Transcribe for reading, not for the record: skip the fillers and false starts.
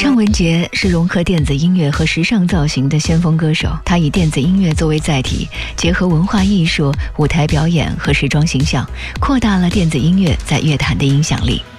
尚雯婕是融合电子音乐和时尚造型的先锋歌手，她以电子音乐作为载体，结合文化艺术、舞台表演和时装形象，扩大了电子音乐在乐坛的影响力。